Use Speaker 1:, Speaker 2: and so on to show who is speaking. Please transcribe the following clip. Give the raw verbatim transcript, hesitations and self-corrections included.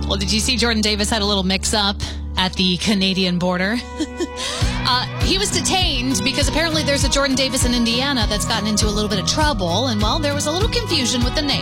Speaker 1: Well, did you see Jordan Davis had a little mix-up at the Canadian border? uh, he was detained because apparently there's a Jordan Davis in Indiana that's gotten into a little bit of trouble. And, well, there was a little confusion with the name.